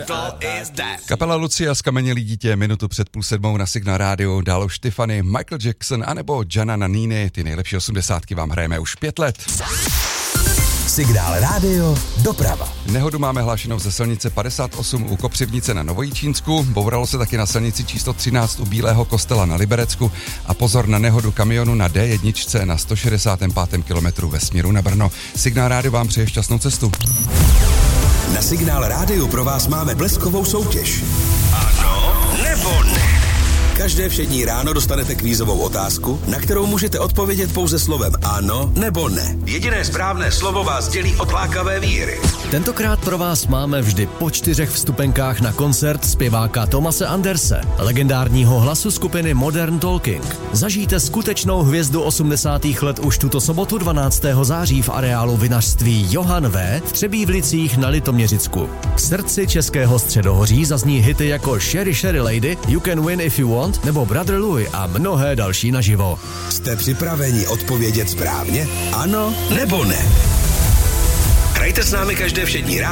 Kapela Lucia Skamenělý dítě minutu před 6:30 na Signál rádiu, dál už Tiffany, Michael Jackson anebo Gianna Nannini, ty nejlepší 80 vám hrajeme už 5 let. Signál rádio, doprava. Nehodu máme hlášenou ze silnice 58 u Kopřivnice na Novojičínsku, bouralo se taky na silnici číslo 13 u Bílého Kostela na Liberecku a pozor na nehodu kamionu na D1 na 165. kilometru ve směru na Brno. Signál rádio vám přeje šťastnou cestu. Na Signál rádiu pro vás máme bleskovou soutěž. Ano nebo ne? Každé všední ráno dostanete kvízovou otázku, na kterou můžete odpovědět pouze slovem ano nebo ne. Jediné správné slovo vás dělí od lákavé výhry. Tentokrát pro vás máme vždy po 4 vstupenkách na koncert zpěváka Thomase Anderse, legendárního hlasu skupiny Modern Talking. Zažijte skutečnou hvězdu 80. let už tuto sobotu 12. září v areálu vinařství Johan V. v Třebívlicích na Litoměřicku. V srdci českého Středohoří zazní hity jako Sherry Sherry Lady, You Can Win If You Want nebo Brother Louie a mnohé další naživo. Jste připraveni odpovědět správně? Ano nebo ne? Hrajte s námi každé všední ráno